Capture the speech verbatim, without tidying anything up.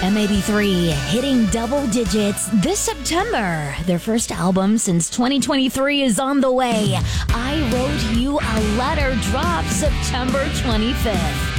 M eighty-three hitting double digits this September. Their first album since twenty twenty-three is on the way. I Wrote You a Letter drops September twenty-fifth.